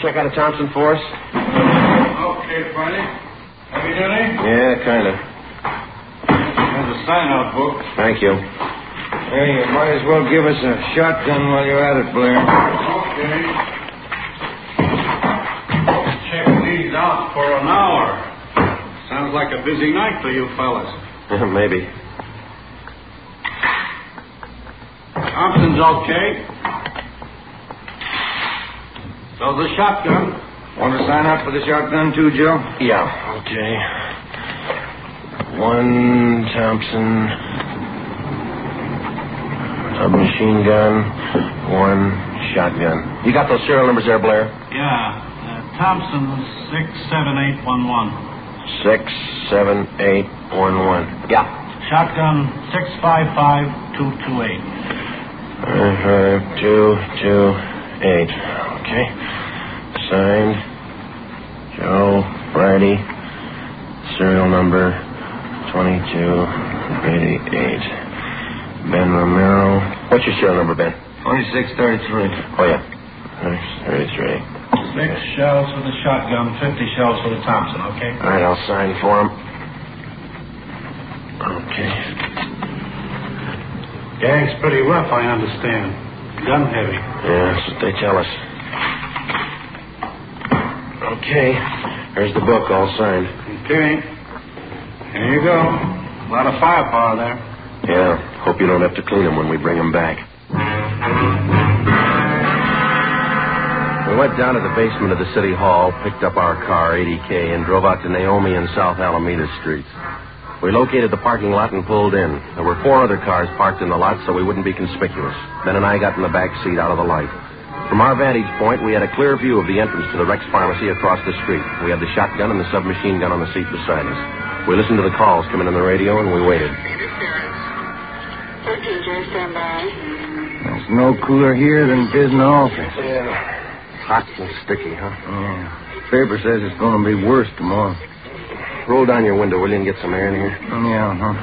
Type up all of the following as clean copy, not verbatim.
check out a Thompson for us? Okay, Friday. Heavy duty? Yeah, kind of. There's a sign-out book. Thank you. Hey, you might as well give us a shotgun while you're at it, Blair. Okay. Check these out for an hour. Sounds like a busy night for you fellas. Maybe. Thompson's okay. So the shotgun. Want to sign up for the shotgun too, Joe? Yeah, okay. 1 Thompson submachine gun, 1 shotgun. You got those serial numbers there, Blair? Yeah. Thompson 67811. 67811. Yeah. Shotgun 655228. 5228. Okay. Signed, Joe Friday. Serial number 2288. Ben Romero. What's your serial number, Ben? 2633. Oh, yeah. 33. 6 shells for the shotgun, 50 shells for the Thompson, okay? All right, I'll sign for him. Okay. Gang's pretty rough, I understand. Gun heavy. Yeah, that's what they tell us. Okay. There's the book, all signed. Okay. Here you go. A lot of firepower there. Yeah. Hope you don't have to clean them when we bring them back. We went down to the basement of the city hall, picked up our car, 80K, and drove out to Naomi and South Alameda streets. We located the parking lot and pulled in. There were 4 other cars parked in the lot so we wouldn't be conspicuous. Ben and I got in the back seat out of the light. From our vantage point, we had a clear view of the entrance to the Rex Pharmacy across the street. We had the shotgun and the submachine gun on the seat beside us. We listened to the calls coming in the radio, and we waited. 13, Joe, stand by. There's no cooler here than it is in the office. Yeah. Hot and sticky, huh? Yeah. Paper says it's going to be worse tomorrow. Roll down your window, will you, and get some air in here? Yeah, huh?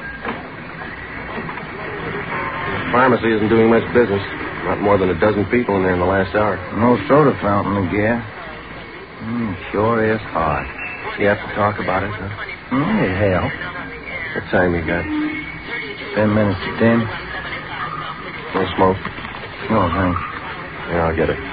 The pharmacy isn't doing much business. Not more than a dozen people in there in the last hour. No soda fountain again. Sure is hot. You have to talk about it, huh? It helps. What time you got? 10 minutes to 10. No smoke? No, thanks. Yeah, I'll get it.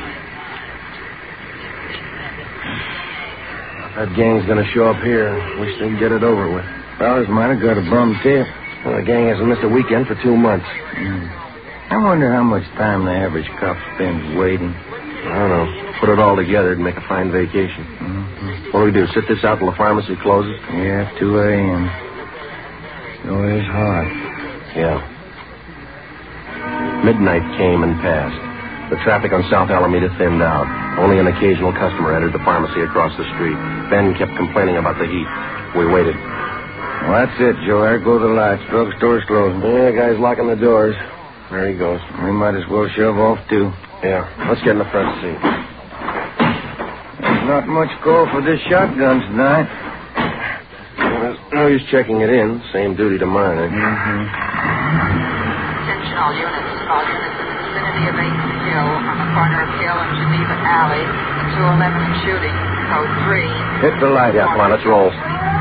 That gang's gonna show up here. Wish they'd get it over with. Fellas might have got a bum tip. Well, the gang hasn't missed a weekend for 2 months. I wonder how much time the average cop spends waiting. I don't know. Put it all together and make a fine vacation. What do we do, sit this out till the pharmacy closes? Yeah, 2 a.m. Sure is hot. Yeah. Midnight came and passed. The traffic on South Alameda thinned out. Only an occasional customer entered the pharmacy across the street. Ben kept complaining about the heat. We waited. Well, that's it, Joe. There go the lights. Drugstore's closing. Yeah, guy's locking the doors. There he goes. We might as well shove off, too. Yeah, let's get in the front seat. There's not much call for this shotgun tonight. There's no use checking it in. Same duty to mine, eh? Attention all units. All units in the vicinity of 8th Hill on the corner of Hill and Geneva Alley. 211 shooting. Code 3. Hit the light. Yeah, come on, let's roll.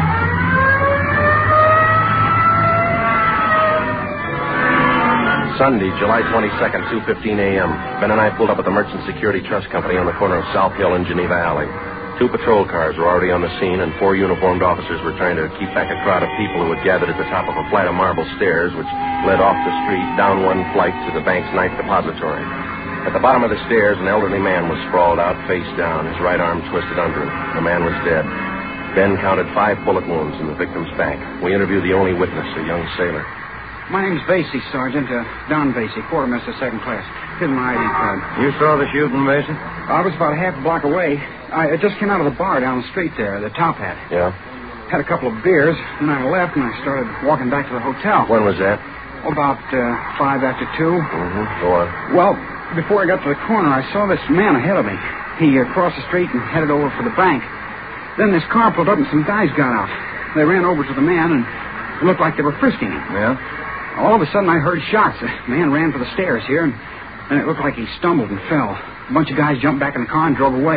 Sunday, July 22nd, 2:15 a.m. Ben and I pulled up at the Merchant Security Trust Company on the corner of South Hill and Geneva Alley. 2 patrol cars were already on the scene, and 4 uniformed officers were trying to keep back a crowd of people who had gathered at the top of a flight of marble stairs which led off the street, down one flight to the bank's ninth depository. At the bottom of the stairs, an elderly man was sprawled out, face down, his right arm twisted under him. The man was dead. Ben counted 5 bullet wounds in the victim's back. We interviewed the only witness, a young sailor. My name's Vasey, Sergeant. Don Vasey, quartermaster, 2nd class. Here's my ID card. You saw the shooting, Mason? I was about a half a block away. I just came out of the bar down the street there, the Top Hat. Yeah? Had a couple of beers, and I left, and I started walking back to the hotel. When was that? About 5 after 2. Go on. Well, before I got to the corner, I saw this man ahead of me. He crossed the street and headed over for the bank. Then this car pulled up, and some guys got out. They ran over to the man, and it looked like they were frisking him. Yeah? All of a sudden, I heard shots. The man ran for the stairs here, and it looked like he stumbled and fell. A bunch of guys jumped back in the car and drove away.